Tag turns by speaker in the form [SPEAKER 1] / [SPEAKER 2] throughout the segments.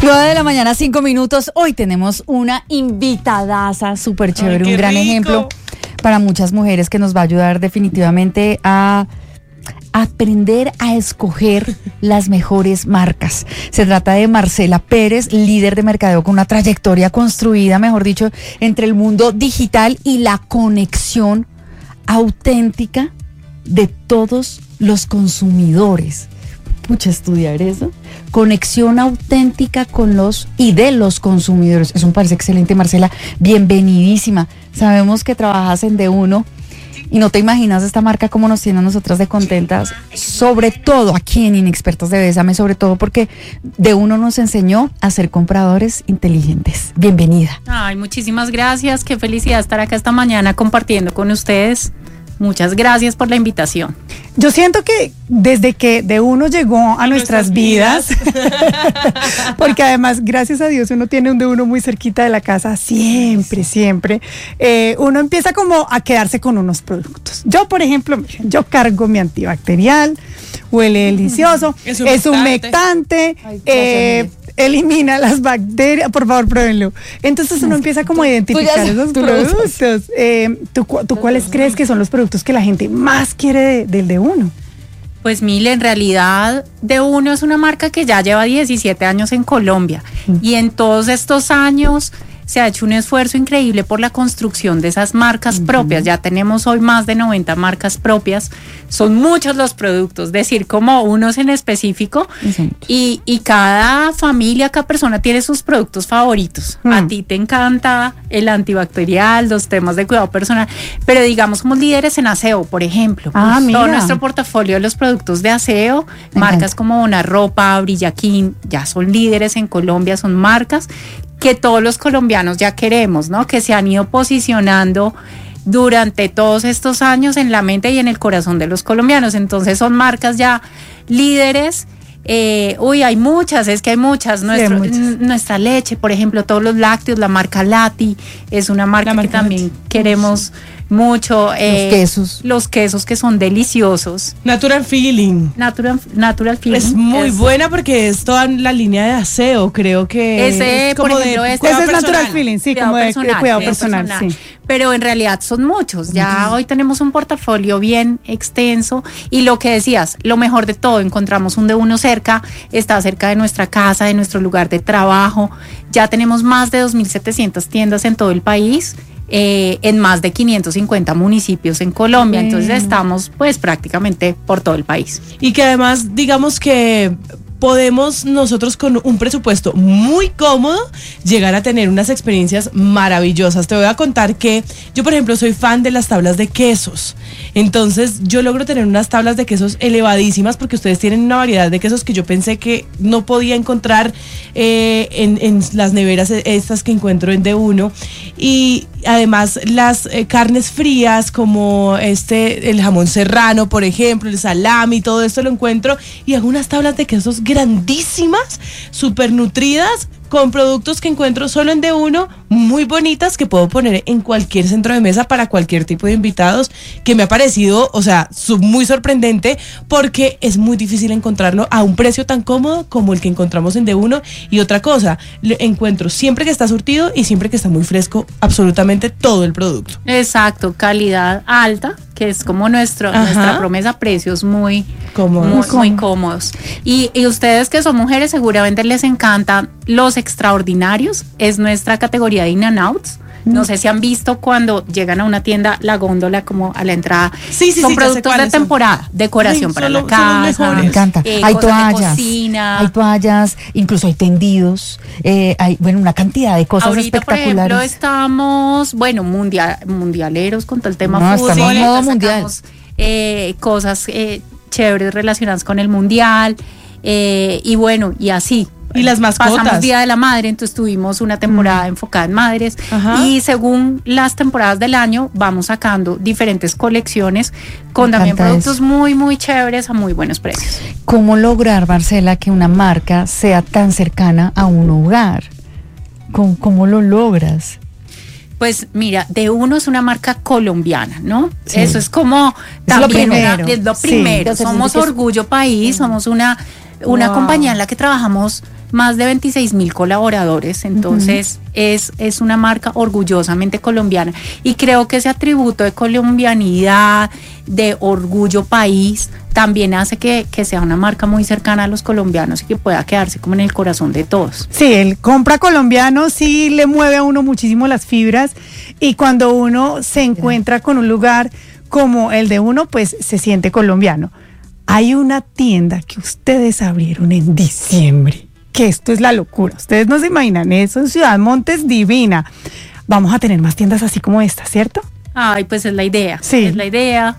[SPEAKER 1] 9:05 a.m. Hoy tenemos una invitadaza súper chévere, un gran ejemplo para muchas mujeres que nos va a ayudar definitivamente a aprender a escoger las mejores marcas. Se trata de Marcela Pérez, líder de mercadeo con una trayectoria construida, mejor dicho, entre el mundo digital y la conexión auténtica de todos los consumidores. Pucha, estudiar eso. Conexión auténtica con los y de los consumidores. Eso me parece excelente, Marcela. Bienvenidísima. Sabemos que trabajas en D1 y no te imaginas esta marca como nos tiene a nosotras de contentas, sobre todo aquí en Inexpertos de Bésame, sobre todo porque D1 nos enseñó a ser compradores inteligentes. Bienvenida.
[SPEAKER 2] Ay, muchísimas gracias. Qué felicidad estar acá esta mañana compartiendo con ustedes. Muchas gracias por la invitación.
[SPEAKER 3] Yo siento que desde que D1 llegó a nuestras vidas, porque además, gracias a Dios, uno tiene un D1 muy cerquita de la casa, siempre, uno empieza como a quedarse con unos productos. Yo, por ejemplo, miren, yo cargo mi antibacterial, huele delicioso, es humectante, elimina las bacterias, por favor, pruébenlo. Entonces uno empieza como a identificar esos productos. ¿Tú cuáles crees que son los productos que la gente más quiere del D1?
[SPEAKER 2] Pues Mile, en realidad D1 es una marca que ya lleva 17 años en Colombia y en todos estos años se ha hecho un esfuerzo increíble por la construcción de esas marcas propias. Ya tenemos hoy más de 90 marcas propias. Son muchos los productos, decir como unos en específico. Y cada familia, cada persona tiene sus productos favoritos. A ti te encanta el antibacterial, los temas de cuidado personal, pero digamos somos líderes en aseo, por ejemplo. Todo nuestro portafolio de los productos de aseo, marcas como Bonarropa, Brillaquín, ya son líderes en Colombia, son marcas que todos los colombianos ya queremos, ¿no? Que se han ido posicionando durante todos estos años en la mente y en el corazón de los colombianos. Entonces son marcas ya líderes. Hay muchas, es que hay muchas. Nuestra leche, por ejemplo, todos los lácteos, la marca Lati, es una marca que también queremos mucho. Los quesos que son deliciosos.
[SPEAKER 4] Natural Feeling.
[SPEAKER 2] Natural Feeling.
[SPEAKER 4] Es muy buena porque es toda la línea de aseo, creo que
[SPEAKER 2] ese,
[SPEAKER 4] es como
[SPEAKER 2] por ejemplo,
[SPEAKER 4] de
[SPEAKER 3] ese es Natural Feeling, sí, como de cuidado personal, sí.
[SPEAKER 2] Pero en realidad son muchos. Ya hoy tenemos un portafolio bien extenso y lo que decías, lo mejor de todo, encontramos un D1 cerca, está cerca de nuestra casa, de nuestro lugar de trabajo. Ya tenemos más de 2.700 tiendas en todo el país. En más de 550 municipios en Colombia, entonces estamos pues prácticamente por todo el país.
[SPEAKER 4] Y que además digamos que podemos nosotros con un presupuesto muy cómodo llegar a tener unas experiencias maravillosas. Te voy a contar que yo, por ejemplo, soy fan de las tablas de quesos. Entonces yo logro tener unas tablas de quesos elevadísimas porque ustedes tienen una variedad de quesos que yo pensé que no podía encontrar en las neveras estas que encuentro en D1. Y además las carnes frías como el jamón serrano, por ejemplo, el salami, todo esto lo encuentro y hago unas tablas de quesos grandísimas, súper nutridas, con productos que encuentro solo en D1, muy bonitas, que puedo poner en cualquier centro de mesa para cualquier tipo de invitados, que me ha parecido, o sea, muy sorprendente, porque es muy difícil encontrarlo a un precio tan cómodo como el que encontramos en D1. Y otra cosa, lo encuentro siempre que está surtido y siempre que está muy fresco, absolutamente todo el producto.
[SPEAKER 2] Exacto, calidad alta, que es como nuestra promesa, precios muy cómodos. Y ustedes que son mujeres seguramente les encantan los extraordinarios, es nuestra categoría de In and Outs. No sé si han visto cuando llegan a una tienda, la góndola como a la entrada. Son productos de temporada, decoración para la casa.
[SPEAKER 1] Me encanta. Hay toallas, hay toallas, incluso hay tendidos, hay una cantidad de cosas
[SPEAKER 2] ahorita,
[SPEAKER 1] espectaculares.
[SPEAKER 2] Por ejemplo, estamos, mundialeros con todo el tema fútbol.
[SPEAKER 1] Estamos en modo mundial.
[SPEAKER 2] Cosas chéveres relacionadas con el mundial, y así.
[SPEAKER 4] Y las mascotas.
[SPEAKER 2] Pasamos Día de la Madre, entonces tuvimos una temporada enfocada en madres. Y según las temporadas del año vamos sacando diferentes colecciones con también productos muy, muy chéveres a muy buenos precios.
[SPEAKER 1] ¿Cómo lograr, Marcela, que una marca sea tan cercana a un hogar? ¿Cómo lo logras?
[SPEAKER 2] Pues mira, D1 es una marca colombiana, ¿no? Sí. Eso es como también es lo primero. Somos orgullo país, somos una compañía en la que trabajamos más de 26,000 colaboradores, entonces es una marca orgullosamente colombiana, y creo que ese atributo de colombianidad, de orgullo país, también hace que sea una marca muy cercana a los colombianos y que pueda quedarse como en el corazón de todos.
[SPEAKER 3] Sí, el compra colombiano sí le mueve a uno muchísimo las fibras, y cuando uno se encuentra con un lugar como el de uno, pues se siente colombiano. Hay una tienda que ustedes abrieron en diciembre, que esto es la locura. Ustedes no se imaginan eso, en Ciudad Montes, divina. Vamos a tener más tiendas así como esta, ¿cierto?
[SPEAKER 2] Ay, pues es la idea.
[SPEAKER 3] Sí.
[SPEAKER 2] Es la idea.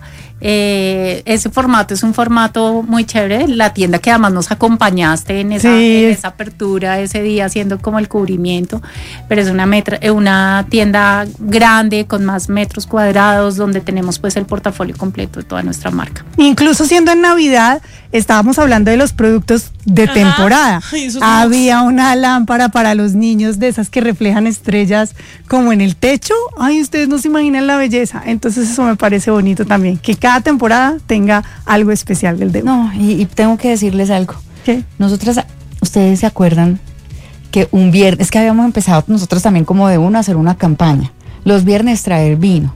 [SPEAKER 2] Ese formato es un formato muy chévere. La tienda que además nos acompañaste en esa apertura ese día, haciendo como el cubrimiento, pero es una tienda grande con más metros cuadrados, donde tenemos pues el portafolio completo de toda nuestra marca.
[SPEAKER 3] Incluso siendo en Navidad, estábamos hablando de los productos de temporada. Había una lámpara para los niños de esas que reflejan estrellas como en el techo. Ay, ustedes no se imaginan la belleza. Entonces eso me parece bonito también, que cada temporada tenga algo especial del de uno.
[SPEAKER 1] No, y tengo que decirles algo.
[SPEAKER 3] ¿Qué?
[SPEAKER 1] Nosotras, ustedes se acuerdan que un viernes, es que habíamos empezado nosotros también como de uno a hacer una campaña, los viernes traer vino.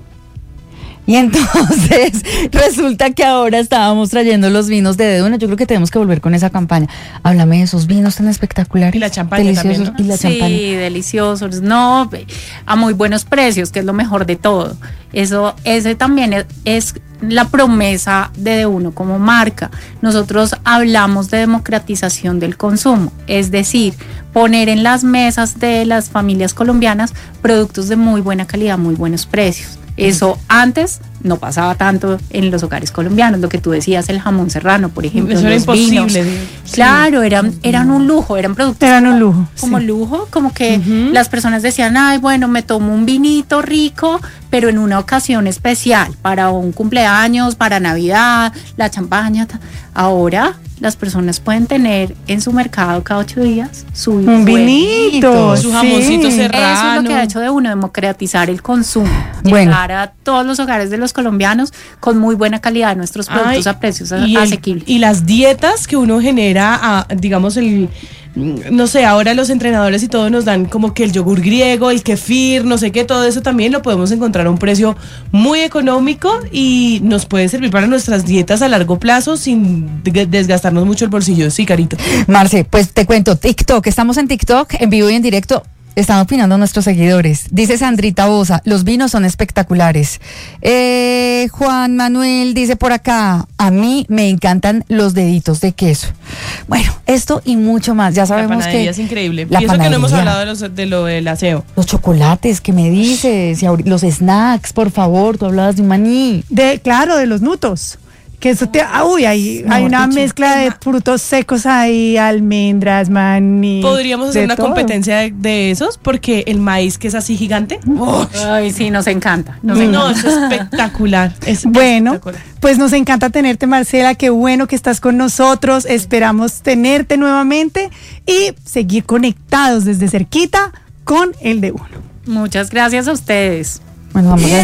[SPEAKER 1] Y entonces resulta que ahora estábamos trayendo los vinos de Uno. Yo creo que tenemos que volver con esa campaña. Háblame de esos vinos tan espectaculares.
[SPEAKER 4] Y la champaña también, ¿no?
[SPEAKER 1] Y la champaña.
[SPEAKER 2] Sí, deliciosos. No, a muy buenos precios, que es lo mejor de todo. Ese también es la promesa de Uno como marca. Nosotros hablamos de democratización del consumo, es decir, poner en las mesas de las familias colombianas productos de muy buena calidad, muy buenos precios. Eso antes no pasaba tanto en los hogares colombianos, lo que tú decías, el jamón serrano, por ejemplo.
[SPEAKER 4] Eso era imposible.
[SPEAKER 2] Sí. Claro, eran un lujo, eran productos.
[SPEAKER 3] Eran un lujo.
[SPEAKER 2] Como lujo, como que las personas decían, ay, bueno, me tomo un vinito rico, pero en una ocasión especial, para un cumpleaños, para Navidad, la champaña. Ahora las personas pueden tener en su mercado cada 8 días
[SPEAKER 3] un vinito,
[SPEAKER 4] su jamoncito serrano.
[SPEAKER 2] Eso es lo que ha hecho de Uno, democratizar el consumo, llegar a todos los hogares de los colombianos con muy buena calidad nuestros productos a precios asequibles.
[SPEAKER 4] Y las dietas que uno genera, digamos, no sé, ahora los entrenadores y todo nos dan como que el yogur griego, el kefir, no sé qué, todo eso también lo podemos encontrar a un precio muy económico y nos puede servir para nuestras dietas a largo plazo sin desgastarnos mucho el bolsillo. Sí, Carito.
[SPEAKER 1] Marce, pues te cuento, TikTok, estamos en TikTok, en vivo y en directo. Están opinando nuestros seguidores. Dice Sandrita Bosa, los vinos son espectaculares. Juan Manuel dice por acá, a mí me encantan los deditos de queso. Bueno, esto y mucho más. Ya sabemos
[SPEAKER 4] la panadería
[SPEAKER 1] que
[SPEAKER 4] es increíble.
[SPEAKER 1] La
[SPEAKER 4] Y eso que no hemos
[SPEAKER 1] panadería.
[SPEAKER 4] hablado de lo del aseo.
[SPEAKER 1] Los chocolates, ¿qué me dices? Los snacks, por favor, tú hablabas de un maní.
[SPEAKER 3] Claro, de los nutos. Que eso hay una mezcla de frutos secos ahí, almendras, maní.
[SPEAKER 4] Podríamos hacer una
[SPEAKER 3] todo.
[SPEAKER 4] competencia de esos, porque el maíz que es así gigante.
[SPEAKER 2] Ay, sí, nos encanta.
[SPEAKER 4] No, es espectacular.
[SPEAKER 3] Bueno,
[SPEAKER 4] espectacular.
[SPEAKER 3] pues nos encanta tenerte, Marcela, qué bueno que estás con nosotros, esperamos tenerte nuevamente y seguir conectados desde cerquita con el de Uno.
[SPEAKER 2] Muchas gracias a ustedes.
[SPEAKER 1] Bueno, vamos a